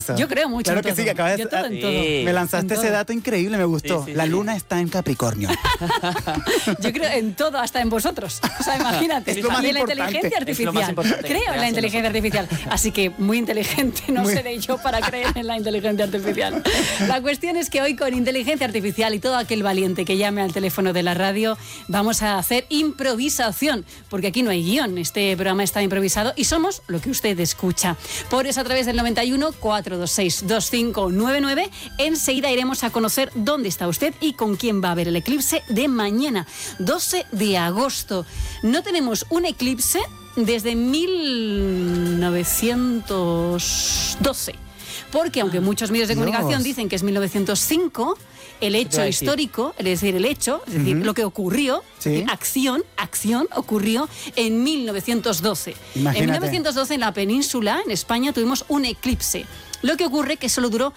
Yo creo mucho Claro en que todo. sí, que acabas Yo de... todo en todo. Me lanzaste En ese todo. dato increíble, me gustó. Sí, la sí. luna está en Capricornio. Yo creo en todo, hasta en vosotros. O sea, imagínate. Es lo más Y en la importante. inteligencia Es lo más artificial. importante que Creo en la creas en inteligencia artificial. Así que muy inteligente no Muy- seré yo para creer en la inteligencia artificial. La cuestión es que hoy con inteligencia artificial y todo aquel valiente que llame al teléfono de la radio, vamos a hacer improvisación. Porque aquí no hay guión. Este programa está improvisado y somos lo que usted escucha. Por eso a través del 91 426 2599 enseguida iremos a conocer dónde está usted y con quién va a ver el eclipse de mañana, 12 de agosto. No tenemos un eclipse desde 1912, porque aunque muchos medios de comunicación Dios. dicen que es 1905, el hecho histórico, es decir, lo que ocurrió, Sí. acción ocurrió en 1912. Imagínate. En 1912 en la península, en España, tuvimos un eclipse. Lo que ocurre que solo duró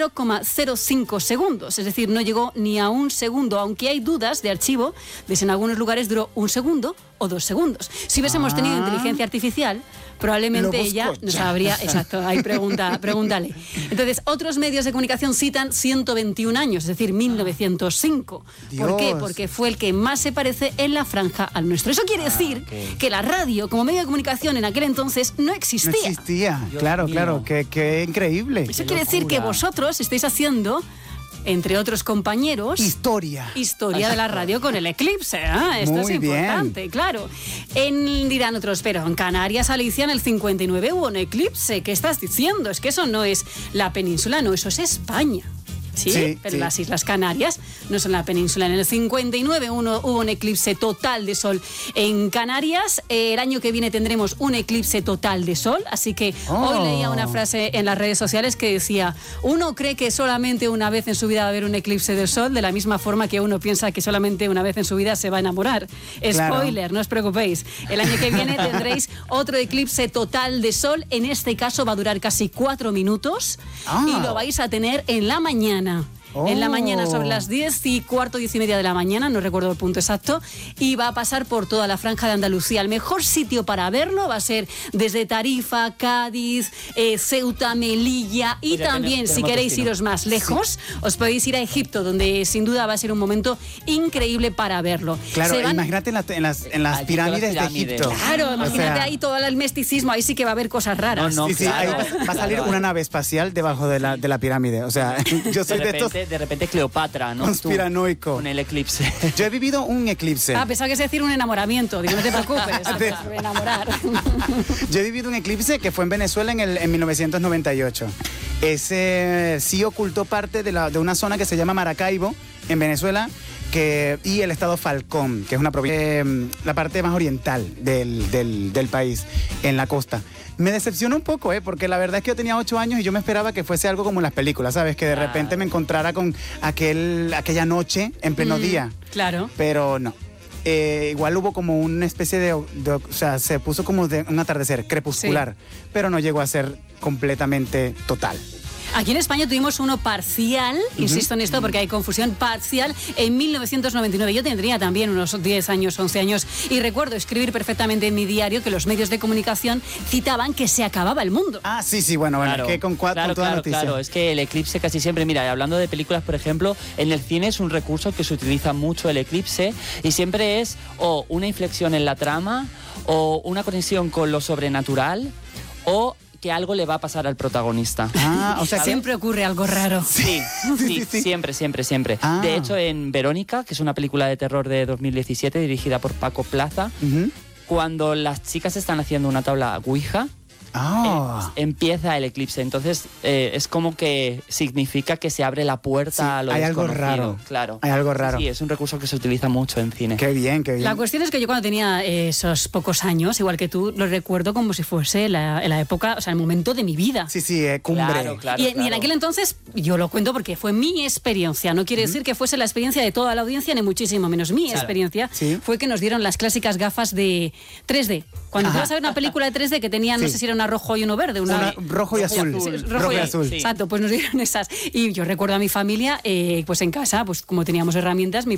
0,05 segundos, es decir, no llegó ni a un segundo, aunque hay dudas de archivo de si en algunos lugares duró un segundo o 2 segundos. Si hubiésemos tenido inteligencia artificial, probablemente Lo ella busco nos ya. habría... Exacto, ahí pregúntale. Entonces, otros medios de comunicación citan 121 años, es decir, 1905. ¿Por qué? Dios. Porque fue el que más se parece en la franja al nuestro. Eso quiere decir ok. que la radio como medio de comunicación en aquel entonces no No existía. existía. Dios Claro, mío. claro. Qué increíble. Eso Qué quiere decir que locura. vosotros estáis haciendo, entre otros compañeros, Historia. historia de la radio con el eclipse. Esto Muy es bien. importante, claro. Dirán otros, pero en Canarias, Alicia, en el 59 hubo un eclipse. ¿Qué estás diciendo? Es que eso no es la península, no, eso es España. Sí, Sí, pero sí. las Islas Canarias no son la península. En el 59 hubo un eclipse total de sol en Canarias. El año que viene tendremos un eclipse total de sol. Así que hoy leía una frase en las redes sociales que decía: uno cree que solamente una vez en su vida va a haber un eclipse de sol, de la misma forma que uno piensa que solamente una vez en su vida se va a enamorar. Claro. Spoiler, no os preocupéis. El año que viene tendréis otro eclipse total de sol. En este caso va a durar casi 4 minutos y lo vais a tener en la mañana. En la mañana, sobre las 10:15, 10:30 de la mañana, no recuerdo el punto exacto, y va a pasar por toda la franja de Andalucía. El mejor sitio para verlo va a ser desde Tarifa, Cádiz, Ceuta, Melilla, y Pues ya también, si tenemos queréis destino. iros más lejos, os podéis ir a Egipto, donde sin duda va a ser un momento increíble para verlo. Claro, Se van- imagínate en las Egipto, pirámides de las pirámides. Egipto. Claro, O imagínate sea, ahí todo el misticismo, ahí sí que va a haber cosas raras. No, Sí, sí, claro. ahí va a salir Claro, una nave espacial debajo de la pirámide. O sea, yo soy de estos de repente Cleopatra, ¿no? Tú, conspiranoico. con el eclipse. Yo he vivido un eclipse. Ah, pensaba que es decir un enamoramiento. Digo, no te preocupes, se va a enamorar. Yo he vivido un eclipse que fue en Venezuela en 1998. Ese sí ocultó parte de una zona que se llama Maracaibo, en Venezuela, y el estado Falcón, que es una provincia, la parte más oriental del país, en la costa. Me decepcionó un poco, porque la verdad es que yo tenía 8 años y yo me esperaba que fuese algo como en las películas, ¿sabes? Que de repente me encontrara con aquella noche en pleno día. Claro. Pero no. Igual hubo como una especie o sea, se puso como de un atardecer crepuscular, pero no llegó a ser completamente total. Aquí en España tuvimos uno parcial, insisto en esto porque hay confusión, parcial en 1999. Yo tendría también unos 10 años, 11 años, y recuerdo escribir perfectamente en mi diario que los medios de comunicación citaban que se acababa el mundo. Ah, sí, bueno, Claro, que con toda noticia. Claro, es que el eclipse casi siempre, mira, hablando de películas, por ejemplo, en el cine es un recurso que se utiliza mucho el eclipse y siempre es o una inflexión en la trama o una conexión con lo sobrenatural o que algo le va a pasar al protagonista. Ah, o sea, que Siempre ocurre algo raro. Sí, Sí. siempre. Ah. De hecho, en Verónica, que es una película de terror de 2017 dirigida por Paco Plaza, Ujú. cuando las chicas están haciendo una tabla Ouija, Ah. empieza el eclipse. Entonces, es como que significa que se abre la puerta Sí, a lo hay algo desconocido. raro. Claro. Hay algo raro. Sí, es un recurso que se utiliza mucho en cine. Qué bien, qué bien. La cuestión es que yo cuando tenía esos pocos años, igual que tú, lo recuerdo como si fuese la época, o sea, el momento de mi vida. Sí, cumbre. Claro, Y en aquel entonces, yo lo cuento porque fue mi experiencia, no quiere decir que fuese la experiencia de toda la audiencia, ni muchísimo menos. Mi experiencia Sí. fue que nos dieron las clásicas gafas de 3D. Cuando tú vas a ver una película de 3D que tenía, no Sí. sé si era una rojo y uno verde. Rojo y azul. Sí, Rojo y azul. Sí. Exacto, pues nos dieron esas. Y yo recuerdo a mi familia, pues en casa, pues como teníamos herramientas, mi